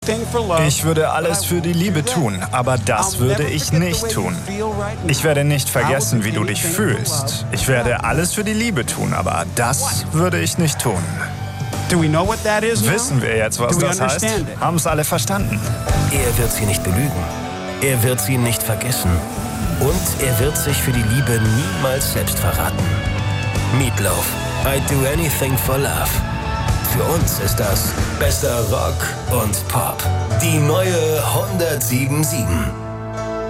Ich würde alles für die Liebe tun, aber das würde ich nicht tun. Ich werde nicht vergessen, wie du dich fühlst. Ich werde alles für die Liebe tun, aber das würde ich nicht tun. Wissen wir jetzt, was das heißt? Haben es alle verstanden? Er wird sie nicht belügen. Er wird sie nicht vergessen. Und er wird sich für die Liebe niemals selbst verraten. Meatloaf, I'd do anything for love. Für uns ist das bester Rock und Pop. Die neue 107.7.